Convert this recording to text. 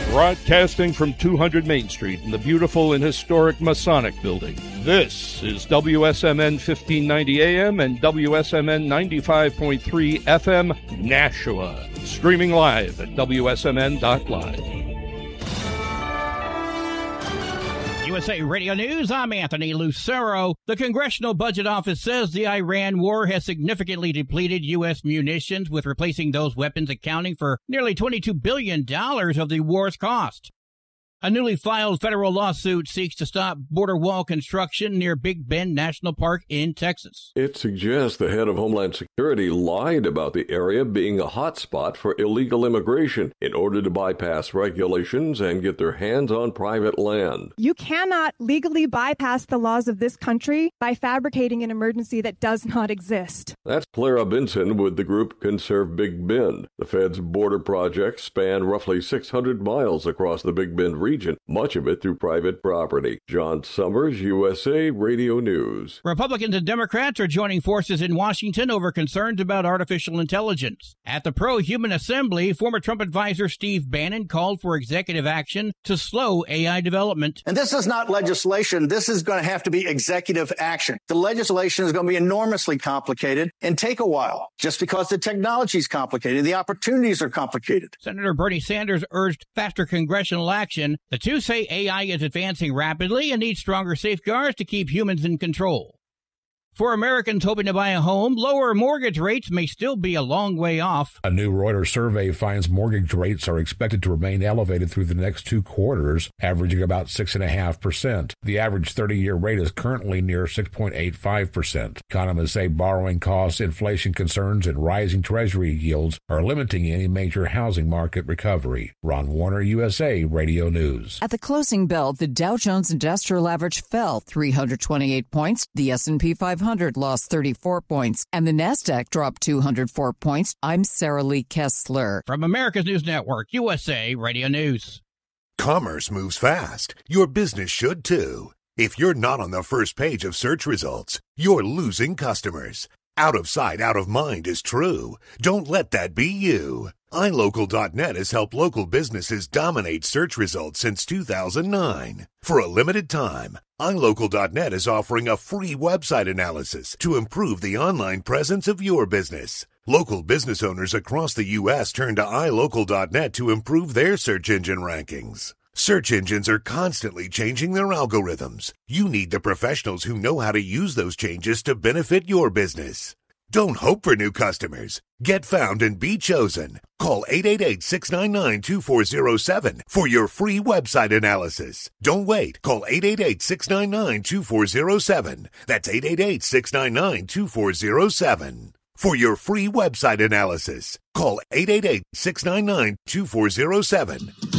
Broadcasting from 200 Main Street in the beautiful and historic Masonic Building, this is WSMN 1590 AM and WSMN 95.3 FM Nashua. Streaming live at WSMN.live. USA Radio News, I'm Anthony Lucero. The Congressional Budget Office says the Iran war has significantly depleted U.S. munitions, with replacing those weapons accounting for nearly $22 billion of the war's cost. A newly filed federal lawsuit seeks to stop border wall construction near Big Bend National Park in Texas. It suggests the head of Homeland Security lied about the area being a hotspot for illegal immigration in order to bypass regulations and get their hands on private land. You cannot legally bypass the laws of this country by fabricating an emergency that does not exist. That's Clara Benson with the group Conserve Big Bend. The Fed's border projects span roughly 600 miles across the Big Bend region, much of it through private property. John Summers, USA Radio News. Republicans and Democrats are joining forces in Washington over concerns about artificial intelligence. At the Pro-Human Assembly, former Trump advisor Steve Bannon called for executive action to slow AI development. And this is not legislation. This is going to have to be executive action. The legislation is going to be enormously complicated and take a while, just because the technology is complicated, the opportunities are complicated. Senator Bernie Sanders urged faster congressional action. The two say AI is advancing rapidly and needs stronger safeguards to keep humans in control. For Americans hoping to buy a home, lower mortgage rates may still be a long way off. A new Reuters survey finds mortgage rates are expected to remain elevated through the next 2 quarters, averaging about 6.5%. The average 30-year rate is currently near 6.85%. Economists say borrowing costs, inflation concerns, and rising Treasury yields are limiting any major housing market recovery. Ron Warner, USA Radio News. At the closing bell, the Dow Jones Industrial Average fell 328 points. The S&P 500 lost 34 points, and the Nasdaq dropped 204 points. I'm Sarah Lee Kessler. From America's News Network, USA Radio News. Commerce moves fast. Your business should too. If you're not on the first page of search results, you're losing customers. Out of sight, out of mind is true. Don't let that be you. iLocal.net has helped local businesses dominate search results since 2009. For a limited time, iLocal.net is offering a free website analysis to improve the online presence of your business. Local business owners across the U.S. turn to iLocal.net to improve their search engine rankings. Search engines are constantly changing their algorithms. You need the professionals who know how to use those changes to benefit your business. Don't hope for new customers. Get found and be chosen. Call 888-699-2407 for your free website analysis. Don't wait. Call 888-699-2407. That's 888-699-2407. For your free website analysis, call 888-699-2407.